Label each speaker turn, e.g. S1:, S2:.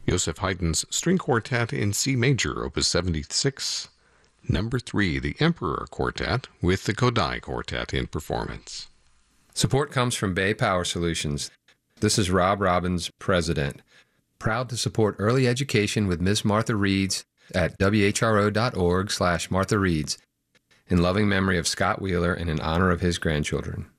S1: Joseph Haydn's String Quartet in C Major, Opus 76. Number 3, the Emperor Quartet with the Kodai Quartet in performance.
S2: Support comes from Bay Power Solutions. This is Rob Robbins, President. Proud to support early education with Ms. Martha Reeds at whro.org/Martha Reeds, in loving memory of Scott Wheeler and in honor of his grandchildren.